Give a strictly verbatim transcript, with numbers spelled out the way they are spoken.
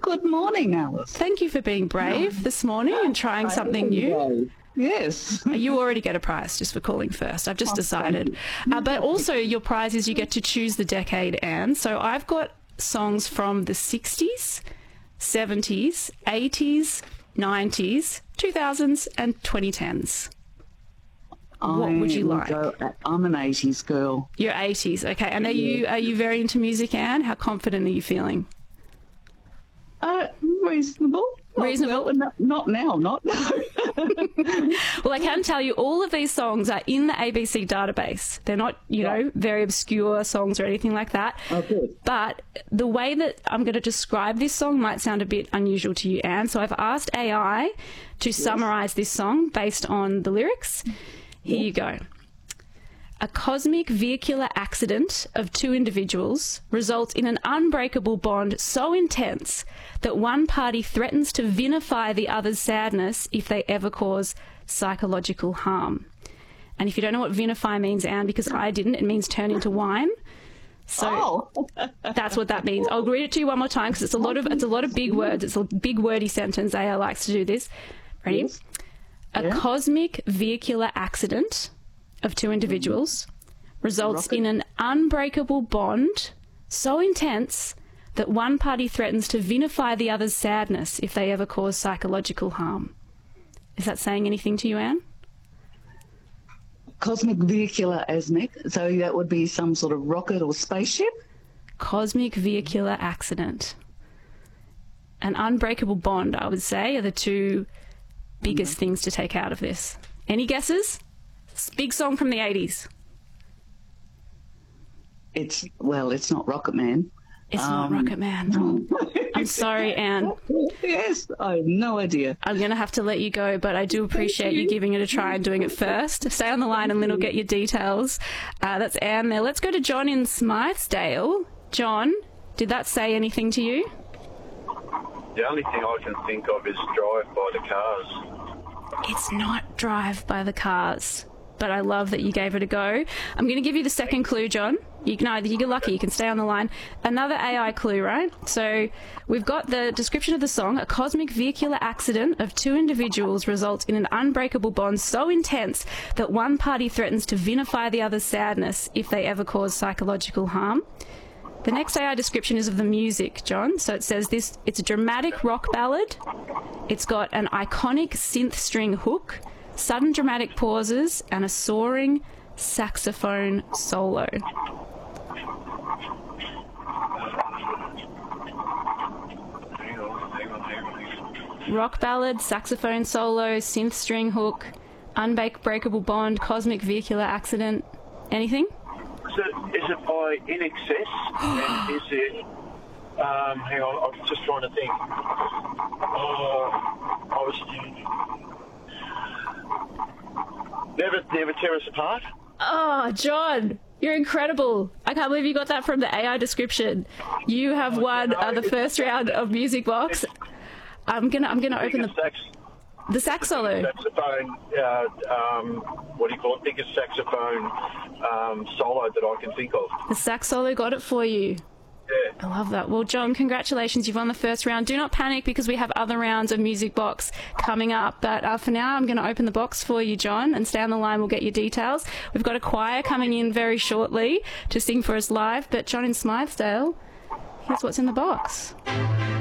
Good morning, Alice. Thank you for being brave this morning and trying something new. Yes. You already get a prize just for calling first. I've just decided. Uh, but also your prize is you get to choose the decade, Anne. So I've got songs from the sixties, seventies, eighties, nineties, two thousands and twenty tens. What would you like? Go, I'm an eighties girl. You're eighties, okay. And are you are you very into music, Anne? How confident are you feeling? Uh, reasonable. Reasonable? Well, not, not now, not now. Well, I can tell you all of these songs are in the A B C database. They're not, you Yeah. know, very obscure songs or anything like that. Oh, good. But the way that I'm going to describe this song might sound a bit unusual to you, Anne. So I've asked A I to summarise this song based on the lyrics. Here you go. A cosmic vehicular accident of two individuals results in an unbreakable bond so intense that one party threatens to vinify the other's sadness if they ever cause psychological harm. And if you don't know what vinify means, Anne, because I didn't, it means turn into wine. So Oh. that's what that means. I'll read it to you one more time because it's a lot of it's a lot of big words. It's a big wordy sentence. A I likes to do this. Ready? Yes. A Yeah. cosmic vehicular accident of two individuals results Rocket. in an unbreakable bond so intense that one party threatens to vinify the other's sadness if they ever cause psychological harm. Is that saying anything to you, Anne? Cosmic vehicular asmic. So that would be some sort of rocket or spaceship? Cosmic vehicular accident. An unbreakable bond, I would say, are the two biggest Mm-hmm. things to take out of this. Any guesses? It's a big song from the eighties. It's, well, it's not Rocket Man. It's not Um, Rocket Man. I'm sorry, Anne. Yes, I have no idea. I'm going to have to let you go, but I do appreciate you giving it a try and doing it first. Stay on the line and Lynn will get your details. Uh, that's Anne there. Let's go to John in Smythesdale. John, did that say anything to you? The only thing I can think of is Drive by the Cars. It's not Drive by the Cars, but I love that you gave it a go. I'm going to give you the second clue, John. You can either, you get lucky, you can stay on the line. Another A I clue, right? So we've got the description of the song. A cosmic vehicular accident of two individuals results in an unbreakable bond so intense that one party threatens to vinify the other's sadness if they ever cause psychological harm. The next A I description is of the music, John. So it says this, it's a dramatic rock ballad. It's got an iconic synth string hook, sudden dramatic pauses, and a soaring saxophone solo. Hang on, hang on, hang on, hang on. Rock ballad, saxophone solo, synth string hook, unbreakable bond, cosmic vehicular accident. Anything? Is it, is it by In Excess? And is it... Um, hang on, I'm just trying to think. Oh, I was thinking... Never, never Tear Us Apart? Oh, John, you're incredible. I can't believe you got that from the A I description. You have won uh, the first round of Music Box. I'm gonna, I'm gonna open the Biggest sax, the sax solo. saxophone, uh, um, what do you call it? Biggest saxophone um, solo that I can think of. The sax solo got it for you. Yeah. I love that. Well, John, congratulations. You've won the first round. Do not panic because we have other rounds of Music Box coming up. But uh, for now, I'm going to open the box for you, John, and stay on the line. We'll get your details. We've got a choir coming in very shortly to sing for us live. But John in Smythesdale, here's what's in the box.